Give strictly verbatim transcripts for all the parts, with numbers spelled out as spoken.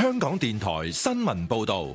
香港電台新聞報道。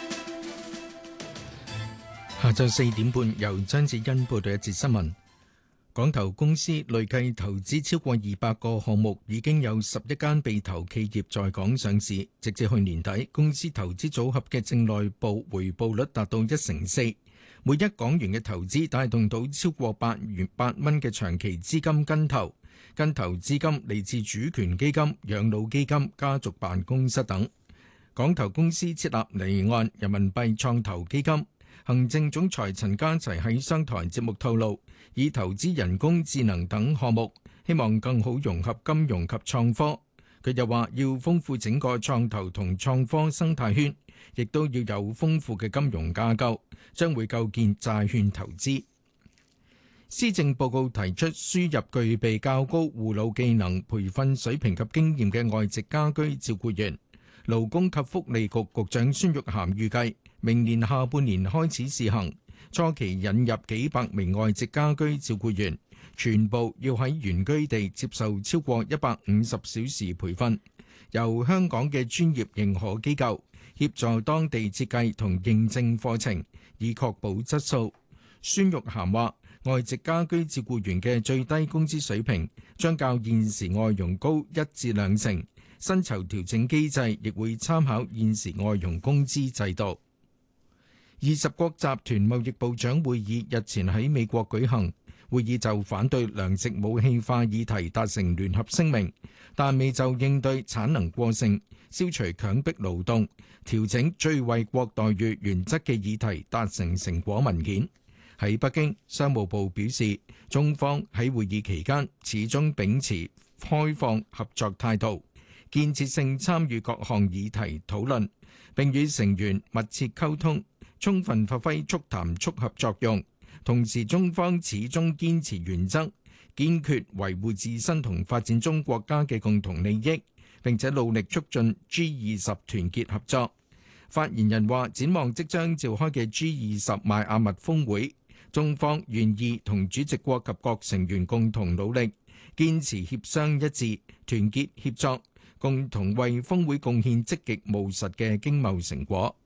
下晝四點半，由張子欣報道一節新聞。港投公司累計投資超過二百個項目，已經有十一間被投企業在港上市。直至去年底，公司投資組合嘅淨內部回報率達到一成四，每一港元嘅投資帶動到超過八元八蚊嘅長期資金跟投。跟投資金嚟自主權基金、養老基金、家族辦公室等。港投公司設立離岸人民幣創投基金。行政總裁陳家齊喺商台節目透露，以投資人工智能等項目，希望更好融合金融及創科。佢又話要豐富整個創投同創科生態圈，亦都要有豐富嘅金融架構，將會構建債券投資。施政報告提出輸入具備較高護老技能、培訓水平及經驗嘅外籍家居照顧員。勞工及福利局局長孫玉菡預計，明年下半年開始試行，初期引入幾百名外籍家居照顧員，全部要喺原居地接受超過一百五十小時培訓，由香港嘅專業認可機構協助當地設計同認證課程，以確保質素。孫玉菡話，外籍家居照顧員嘅最低工資水平將較現時外傭高一至兩成，薪酬調整機制亦會參考現時外傭工資制度。二十國集團貿易部長會議日前喺美國舉行，會議就反對糧食武器化議題達成聯合聲明，但未就應對產能過剩、消除強迫勞動、調整最惠國待遇原則嘅議題達成成果文件。喺北京，商務部表示，中方喺會議期間始終秉持開放合作態度，建設性參與各項議題討論，並與成員密切溝通，充分發揮促談促合作用。同時，中方始終堅持原則，堅決維護自身同發展中國家嘅共同利益，並且努力促進 G 二十團結合作。發言人話，展望即將召開嘅 G 二十邁阿密峰會，中方願意同主席國及各成員共同努力，堅持協商一致、團結協作，共同為峰會貢獻積極務實嘅經貿成果。